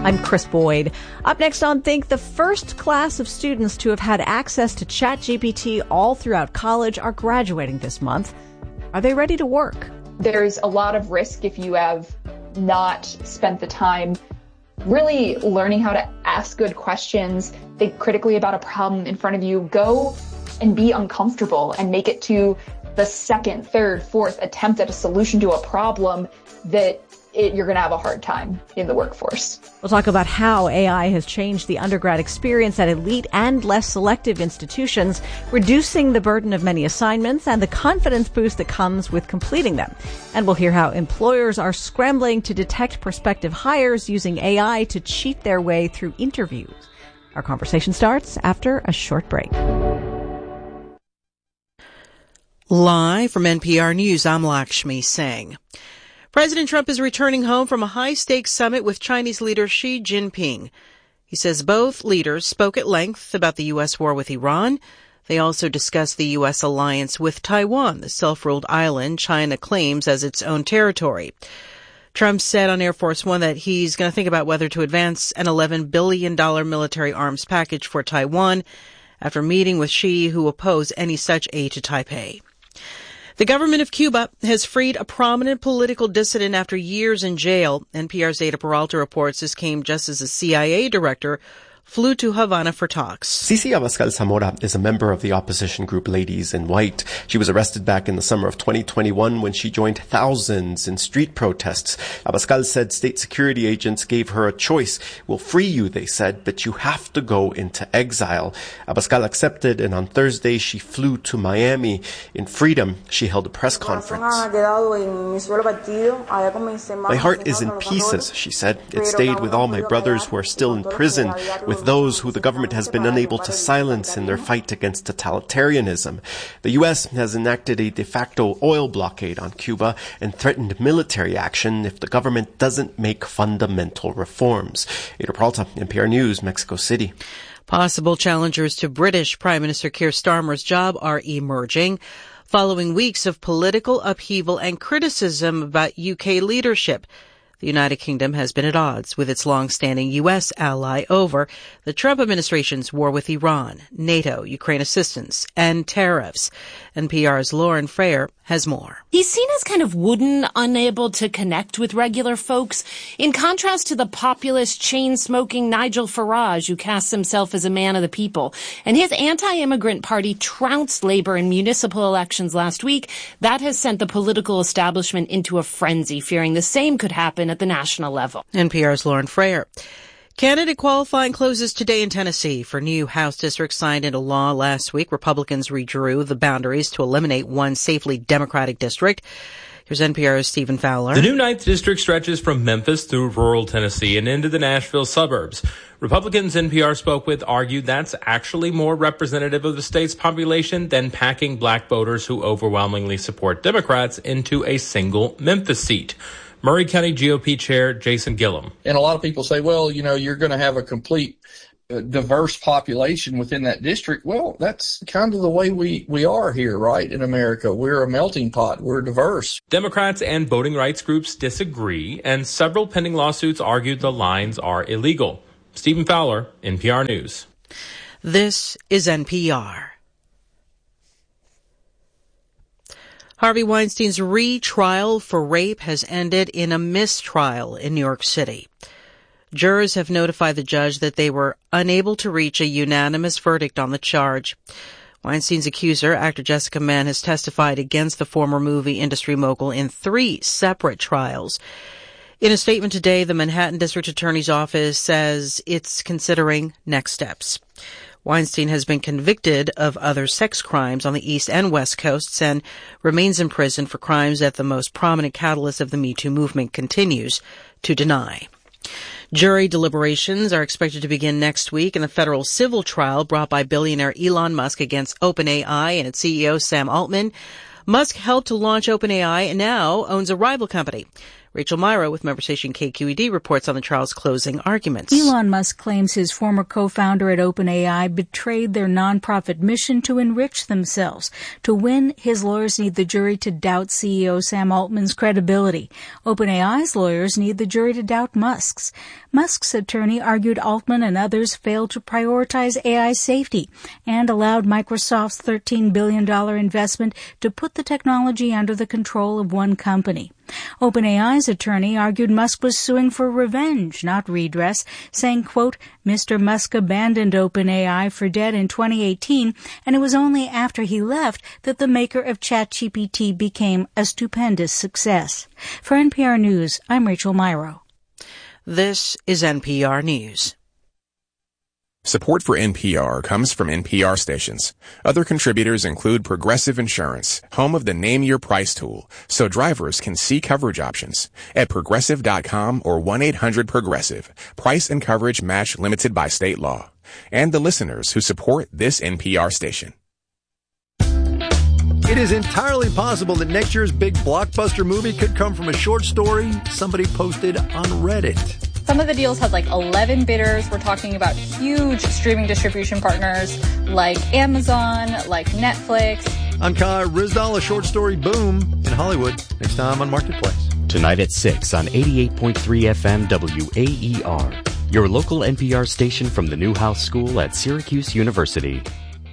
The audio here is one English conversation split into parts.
I'm Chris Boyd. Up next on Think, the first class of students to have had access to ChatGPT all throughout college are graduating this month. Are they ready to work? There's a lot of risk if you have not spent the time really learning how to ask good questions, think critically about a problem in front of you, go and be uncomfortable and make it to the second, third, fourth attempt at a solution to a problem that you're going to have a hard time in the workforce. We'll talk about how AI has changed the undergrad experience at elite and less selective institutions, reducing the burden of many assignments and the confidence boost that comes with completing them. And we'll hear how employers are scrambling to detect prospective hires using AI to cheat their way through interviews. Our conversation starts after a short break. Live from NPR News, I'm Lakshmi Singh. President Trump is returning home from a high-stakes summit with Chinese leader Xi Jinping. He says both leaders spoke at length about the U.S. war with Iran. They also discussed the U.S. alliance with Taiwan, the self-ruled island China claims as its own territory. Trump said on Air Force One that he's going to think about whether to advance an $11 billion military arms package for Taiwan after meeting with Xi, who opposed any such aid to Taipei. The government of Cuba has freed a prominent political dissident after years in jail. NPR's Ada Peralta reports this came just as a CIA director flew to Havana for talks. Cici Abascal Zamora is a member of the opposition group Ladies in White. She was arrested back in the summer of 2021 when she joined thousands in street protests. Abascal said state security agents gave her a choice. We'll free you, they said, but you have to go into exile. Abascal accepted, and on Thursday she flew to Miami. In freedom, she held a press conference. My heart is in pieces, she said. It stayed with all my brothers who are still in prison, with those who the government has been unable to silence in their fight against totalitarianism. The U.S. has enacted a de facto oil blockade on Cuba and threatened military action if the government doesn't make fundamental reforms. Ada Peralta, NPR News, Mexico City. Possible challengers to British Prime Minister Keir Starmer's job are emerging following weeks of political upheaval and criticism about UK leadership. The United Kingdom has been at odds with its long-standing U.S. ally over the Trump administration's war with Iran, NATO, Ukraine assistance, and tariffs. NPR's Lauren Frayer has more. He's seen as kind of wooden, unable to connect with regular folks, in contrast to the populist, chain-smoking Nigel Farage, who casts himself as a man of the people. And his anti-immigrant party trounced Labour in municipal elections last week. That has sent the political establishment into a frenzy, fearing the same could happen at the national level. NPR's Lauren Frayer. Candidate qualifying closes today in Tennessee for new House districts signed into law last week. Republicans redrew the boundaries to eliminate one safely Democratic district. Here's NPR's Stephen Fowler. The new 9th district stretches from Memphis through rural Tennessee and into the Nashville suburbs. Republicans NPR spoke with argued that's actually more representative of the state's population than packing black voters who overwhelmingly support Democrats into a single Memphis seat. Murray County GOP Chair Jason Gillum. And a lot of people say, well, you're going to have a complete diverse population within that district. Well, that's kind of the way we are here, right, in America. We're a melting pot. We're diverse. Democrats and voting rights groups disagree, and several pending lawsuits argued the lines are illegal. Stephen Fowler, NPR News. This is NPR. Harvey Weinstein's retrial for rape has ended in a mistrial in New York City. Jurors have notified the judge that they were unable to reach a unanimous verdict on the charge. Weinstein's accuser, actor Jessica Menn, has testified against the former movie industry mogul in 3 separate trials. In a statement today, the Manhattan District Attorney's Office says it's considering next steps. Weinstein has been convicted of other sex crimes on the East and West Coasts and remains in prison for crimes that the most prominent catalyst of the Me Too movement continues to deny. Jury deliberations are expected to begin next week in a federal civil trial brought by billionaire Elon Musk against OpenAI and its CEO Sam Altman. Musk helped to launch OpenAI and now owns a rival company. Rachel Myrow with member station KQED reports on the trial's closing arguments. Elon Musk claims his former co-founder at OpenAI betrayed their nonprofit mission to enrich themselves. To win, his lawyers need the jury to doubt CEO Sam Altman's credibility. OpenAI's lawyers need the jury to doubt Musk's. Musk's attorney argued Altman and others failed to prioritize AI safety and allowed Microsoft's $13 billion investment to put the technology under the control of one company. OpenAI's attorney argued Musk was suing for revenge, not redress, saying, quote, Mr. Musk abandoned OpenAI for debt in 2018, and it was only after he left that the maker of ChatGPT became a stupendous success. For NPR News, I'm Rachel Myrow. This is NPR News. Support for NPR comes from NPR stations. Other contributors include Progressive Insurance, home of the Name Your Price tool, so drivers can see coverage options at Progressive.com or 1-800-PROGRESSIVE. Price and coverage match limited by state law. And the listeners who support this NPR station. It is entirely possible that next year's big blockbuster movie could come from a short story somebody posted on Reddit. Some of the deals had like 11 bidders. We're talking about huge streaming distribution partners like Amazon, like Netflix. I'm Kai Rizdal, a short story boom in Hollywood. Next time on Marketplace. Tonight at 6 on 88.3 FM WAER, your local NPR station from the Newhouse School at Syracuse University.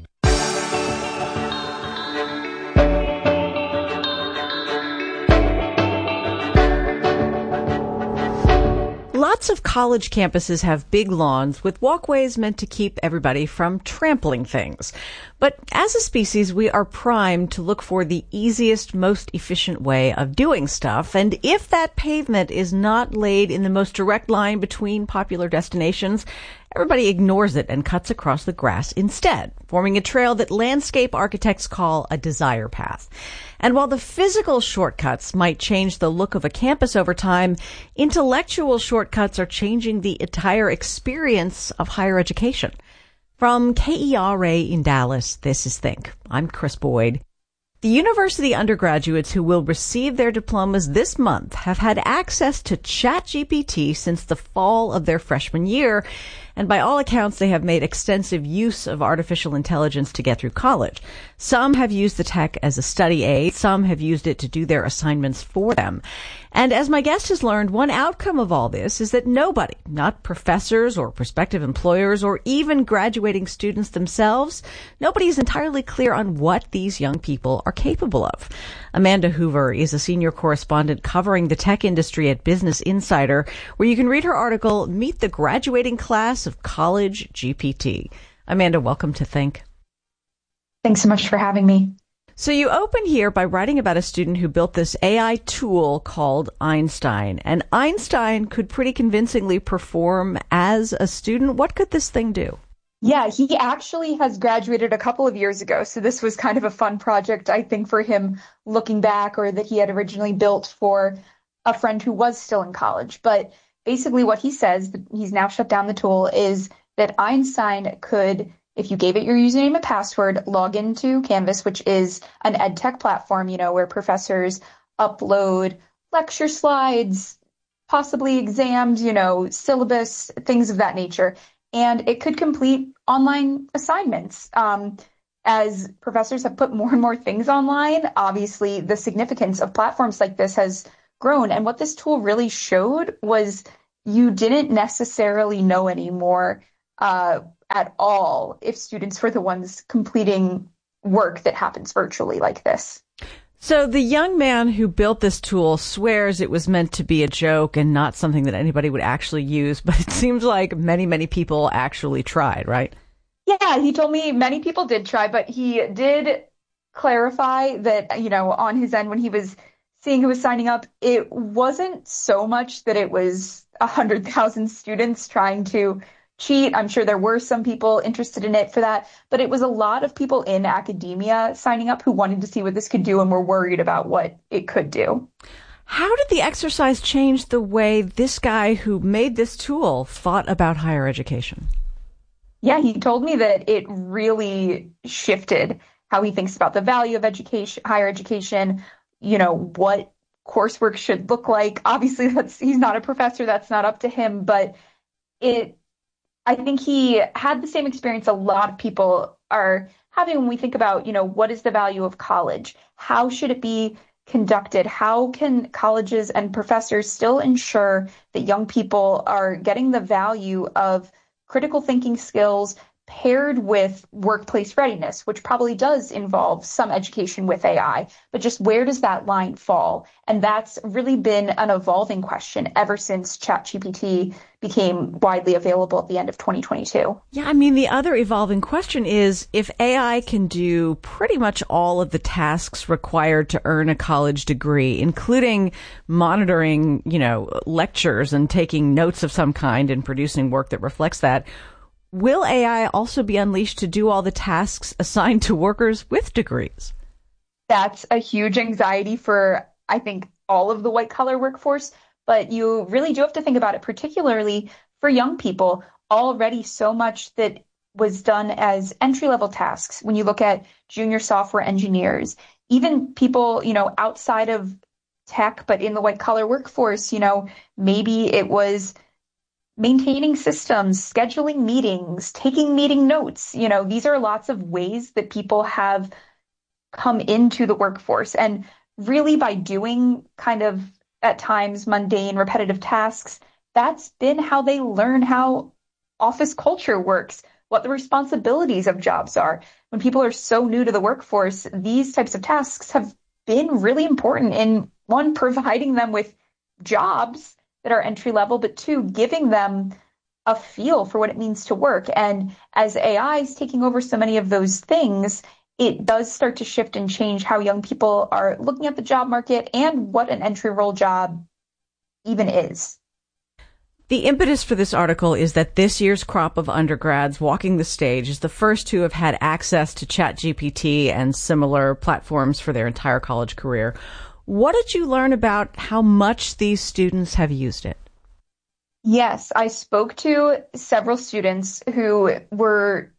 Lots of college campuses have big lawns with walkways meant to keep everybody from trampling things. But as a species, we are primed to look for the easiest, most efficient way of doing stuff. And if that pavement is not laid in the most direct line between popular destinations, everybody ignores it and cuts across the grass instead, forming a trail that landscape architects call a desire path. And while the physical shortcuts might change the look of a campus over time, intellectual shortcuts are changing the entire experience of higher education. From KERA in Dallas, this is Think. I'm Chris Boyd. The university undergraduates who will receive their diplomas this month have had access to ChatGPT since the fall of their freshman year, and by all accounts, they have made extensive use of artificial intelligence to get through college. Some have used the tech as a study aid. Some have used it to do their assignments for them. And as my guest has learned, one outcome of all this is that nobody, not professors or prospective employers or even graduating students themselves, nobody is entirely clear on what these young people are capable of. Amanda Hoover is a senior correspondent covering the tech industry at Business Insider, where you can read her article, Meet the Graduating Class of College GPT. Amanda, welcome to Think. Thanks so much for having me. So you open here by writing about a student who built this AI tool called Einstein. And Einstein could pretty convincingly perform as a student. What could this thing do? Yeah, he actually has graduated a couple of years ago. So this was kind of a fun project, I think, for him looking back, or that he had originally built for a friend who was still in college. But basically what he says, he's now shut down the tool, is that Einstein could, if you gave it your username and password, log into Canvas, which is an ed tech platform, where professors upload lecture slides, possibly exams, syllabus, things of that nature. And it could complete online assignments. As professors have put more and more things online, obviously the significance of platforms like this has grown. And what this tool really showed was you didn't necessarily know anymore at all if students were the ones completing work that happens virtually like this. So the young man who built this tool swears it was meant to be a joke and not something that anybody would actually use, but it seems like many, many people actually tried, right? Yeah, he told me many people did try, but he did clarify that, on his end when he was seeing who was signing up, it wasn't so much that it was 100,000 students trying to cheat. I'm sure there were some people interested in it for that, but it was a lot of people in academia signing up who wanted to see what this could do and were worried about what it could do. How did the exercise change the way this guy who made this tool thought about higher education? Yeah, he told me that it really shifted how he thinks about the value of education, higher education, what coursework should look like. Obviously, he's not a professor, that's not up to him, but I think he had the same experience a lot of people are having when we think about, what is the value of college? How should it be conducted? How can colleges and professors still ensure that young people are getting the value of critical thinking skills paired with workplace readiness, which probably does involve some education with AI, but just where does that line fall? And that's really been an evolving question ever since ChatGPT became widely available at the end of 2022. Yeah, I mean, the other evolving question is if AI can do pretty much all of the tasks required to earn a college degree, including monitoring, lectures and taking notes of some kind and producing work that reflects that, will AI also be unleashed to do all the tasks assigned to workers with degrees? That's a huge anxiety for, I think, all of the white-collar workforce, but you really do have to think about it, particularly for young people. Already so much that was done as entry-level tasks. When you look at junior software engineers, even people, outside of tech, but in the white-collar workforce, maybe it was maintaining systems, scheduling meetings, taking meeting notes. These are lots of ways that people have come into the workforce. And really by doing kind of at times mundane, repetitive tasks, that's been how they learn how office culture works, what the responsibilities of jobs are. When people are so new to the workforce, these types of tasks have been really important in, one, providing them with jobs that are entry level, but two, giving them a feel for what it means to work. And as AI is taking over so many of those things, it does start to shift and change how young people are looking at the job market and what an entry role job even is. The impetus for this article is that this year's crop of undergrads walking the stage is the first to have had access to ChatGPT and similar platforms for their entire college career. What did you learn about how much these students have used it? Yes, I spoke to several students who were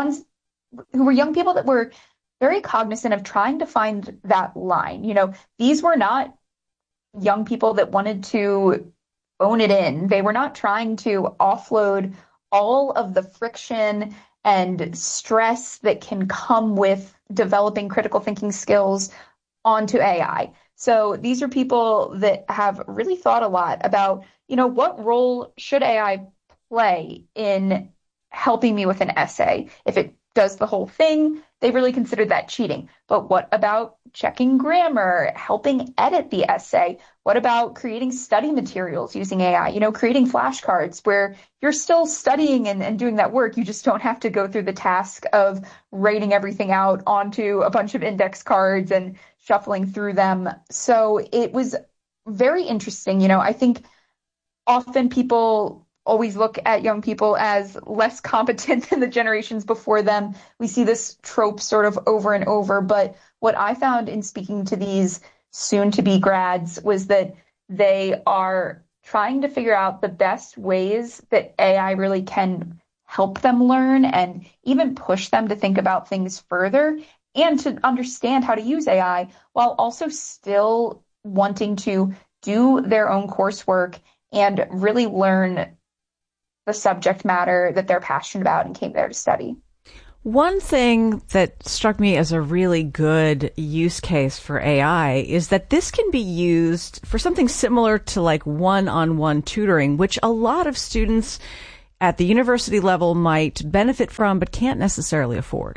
young people that were very cognizant of trying to find that line. These were not young people that wanted to phone it in. They were not trying to offload all of the friction and stress that can come with developing critical thinking skills onto AI. So these are people that have really thought a lot about, what role should AI play in helping me with an essay? If it does the whole thing, they really considered that cheating. But what about checking grammar, helping edit the essay? What about creating study materials using AI? Creating flashcards where you're still studying and doing that work. You just don't have to go through the task of writing everything out onto a bunch of index cards and shuffling through them. So it was very interesting. I think often people always look at young people as less competent than the generations before them. We see this trope sort of over and over. But what I found in speaking to these soon-to-be grads was that they are trying to figure out the best ways that AI really can help them learn and even push them to think about things further and to understand how to use AI while also still wanting to do their own coursework and really learn the subject matter that they're passionate about and came there to study. One thing that struck me as a really good use case for AI is that this can be used for something similar to like one-on-one tutoring, which a lot of students at the university level might benefit from but can't necessarily afford.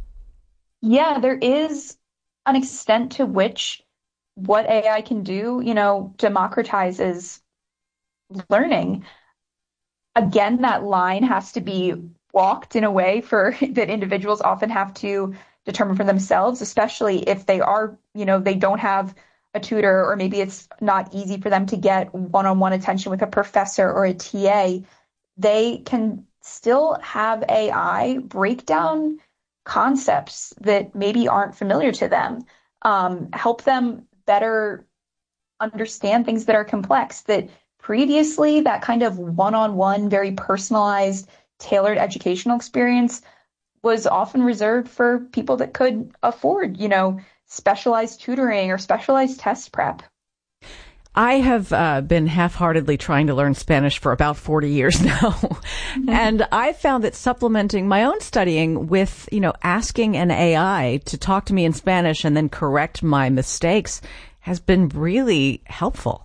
Yeah, there is an extent to which what AI can do, democratizes learning. Again, that line has to be walked in a way that individuals often have to determine for themselves, especially if they are, they don't have a tutor, or maybe it's not easy for them to get one-on-one attention with a professor or a TA. They can still have AI break down concepts that maybe aren't familiar to them, help them better understand things that are complex, that previously that kind of one-on-one, very personalized, tailored educational experience was often reserved for people that could afford, specialized tutoring or specialized test prep. I have been half-heartedly trying to learn Spanish for about 40 years now. And I found that supplementing my own studying with, asking an AI to talk to me in Spanish and then correct my mistakes has been really helpful.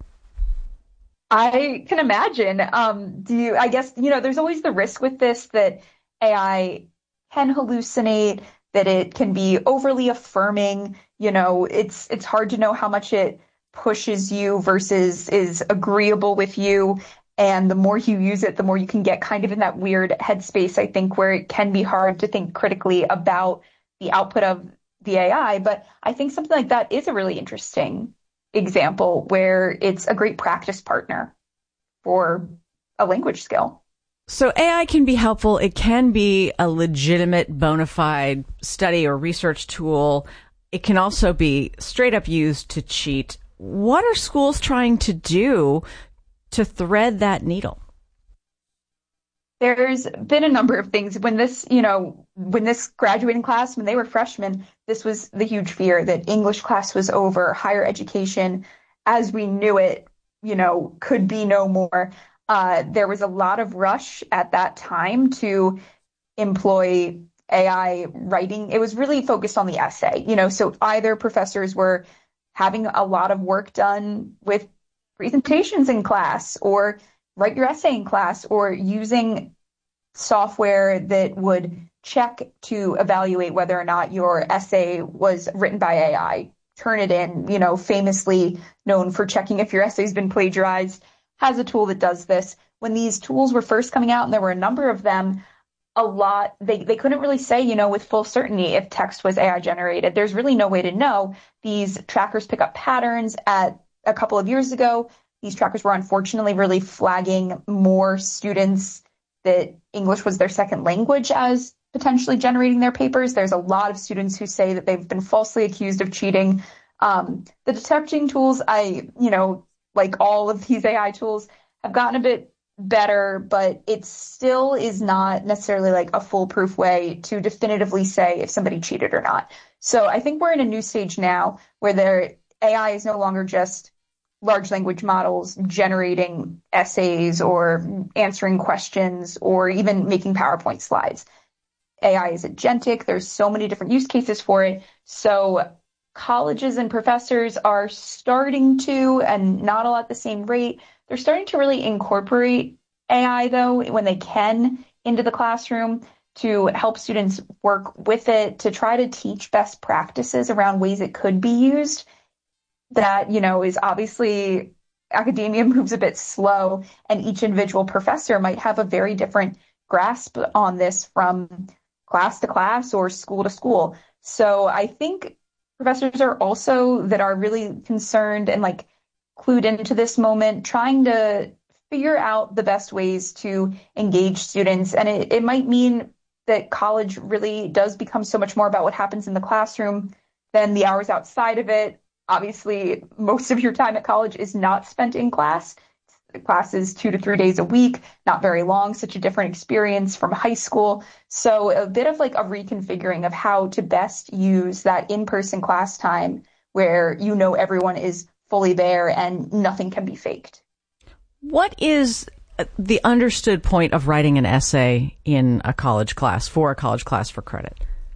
I can imagine. I guess, there's always the risk with this that AI can hallucinate, that it can be overly affirming. It's hard to know how much it pushes you versus is agreeable with you. And the more you use it, the more you can get kind of in that weird headspace, I think, where it can be hard to think critically about the output of the AI. But I think something like that is a really interesting example where it's a great practice partner for a language skill. So AI can be helpful. It can be a legitimate bona fide study or research tool. It can also be straight up used to cheat. What are schools trying to do to thread that needle? There's been a number of things. When this graduating class, when they were freshmen, this was the huge fear that English class was over, higher education as we knew it, could be no more. There was a lot of rush at that time to employ AI writing. It was really focused on the essay, so either professors were having a lot of work done with presentations in class, or write your essay in class, or using software that would check to evaluate whether or not your essay was written by AI. Turnitin, famously known for checking if your essay's been plagiarized, has a tool that does this. When these tools were first coming out, and there were a number of them, they couldn't really say, with full certainty if text was AI generated. There's really no way to know. These trackers pick up patterns. At a couple of years ago, these trackers were unfortunately really flagging more students that English was their second language as potentially generating their papers. There's a lot of students who say that they've been falsely accused of cheating. The detecting tools, like all of these AI tools, have gotten a bit better, but it still is not necessarily like a foolproof way to definitively say if somebody cheated or not. So I think we're in a new stage now where AI is no longer just large language models generating essays or answering questions or even making PowerPoint slides. AI is agentic. There's so many different use cases for it. So colleges and professors are starting to, and not all at the same rate, they're starting to really incorporate AI, though, when they can, into the classroom to help students work with it, to try to teach best practices around ways it could be used. That, is obviously, academia moves a bit slow, and each individual professor might have a very different grasp on this from class to class or school to school. So I think professors are also that are really concerned and clued into this moment, trying to figure out the best ways to engage students. And it might mean that college really does become so much more about what happens in the classroom than the hours outside of it. Obviously, most of your time at college is not spent in class. The class is 2 to 3 days a week, not very long, such a different experience from high school. So a bit of a reconfiguring of how to best use that in-person class time where everyone is fully there and nothing can be faked. What is the understood point of writing an essay in a college class, for credit?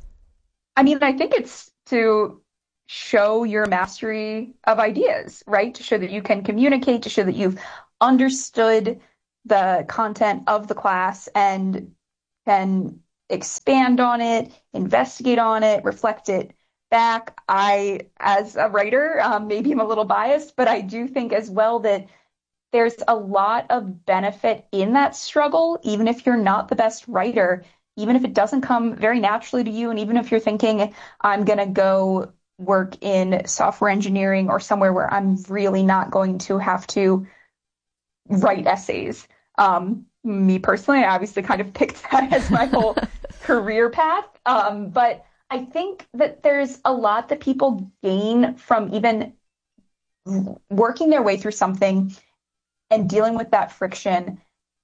I mean, I think it's to show your mastery of ideas, right? To show that you can communicate, to show that you've understood the content of the class and can expand on it, investigate on it, reflect it back. I, as a writer, maybe I'm a little biased, but I do think as well that there's a lot of benefit in that struggle, even if you're not the best writer, even if it doesn't come very naturally to you, and even if you're thinking, I'm going to go work in software engineering or somewhere where I'm really not going to have to write essays. Me personally, I obviously kind of picked that as my whole career path. But I think that there's a lot that people gain from even working their way through something and dealing with that friction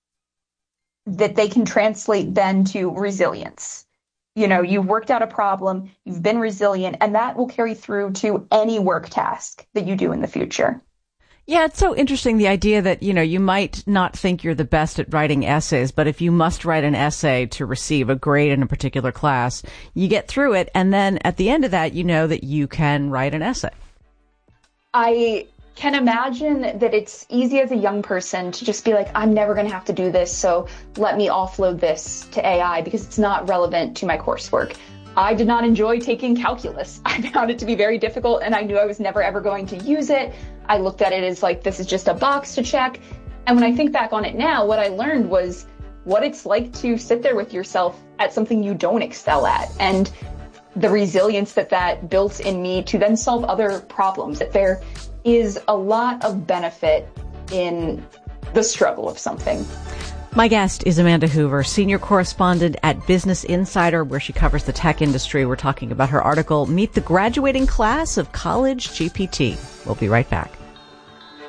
that they can translate then to resilience. You've worked out a problem, you've been resilient, and that will carry through to any work task that you do in the future. Yeah, it's so interesting, the idea that, you might not think you're the best at writing essays, but if you must write an essay to receive a grade in a particular class, you get through it, and then at the end of that, you know that you can write an essay. I can imagine that it's easy as a young person to just be like, I'm never going to have to do this, so let me offload this to AI because it's not relevant to my coursework. I did not enjoy taking calculus. I found it to be very difficult, and I knew I was never ever going to use it. I looked at it as like, this is just a box to check. And when I think back on it now, what I learned was what it's like to sit there with yourself at something you don't excel at, and the resilience that built in me to then solve other problems. That there is a lot of benefit in the struggle of something. My guest is Amanda Hoover, senior correspondent at Business Insider, where she covers the tech industry. We're talking about her article, Meet the Graduating Class of College GPT. We'll be right back.